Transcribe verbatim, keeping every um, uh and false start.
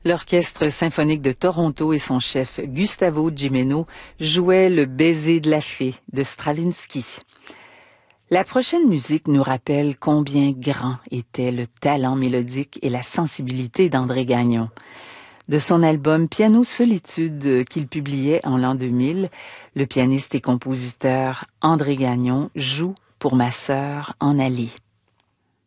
L'Orchestre symphonique de Toronto et son chef Gustavo Gimeno jouaient Le baiser de la fée de Stravinsky. La prochaine musique nous rappelle combien grand était le talent mélodique et la sensibilité d'André Gagnon. De son album Piano Solitude qu'il publiait en l'an deux mille, le pianiste et compositeur André Gagnon joue Pour ma sœur en Allée.